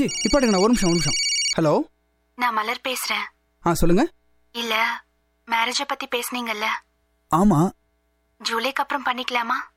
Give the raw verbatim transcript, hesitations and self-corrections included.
G இப்போ எடுங்க, ஒரு நிமிஷம் ஒரு நிமிஷம். ஹலோ, நான் மலர் பேசுறேன். ஆ சொல்லுங்க. இல்ல மேரேஜ பத்தி பேசுனீங்கல்ல? ஆமா. ஜூலைக்கு அப்புறம் பண்ணிக்கலாமா?